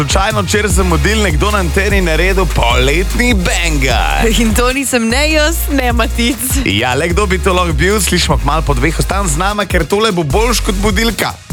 Slučajno, če sem modil, nekdo na anteni naredil poletni bengar. In to nisem ne jaz, ne Matic. Ja, le kdo bi to lahko bil, slišimo kmalu po 2, ostan z nama, ker tole bo boljš kot budilka.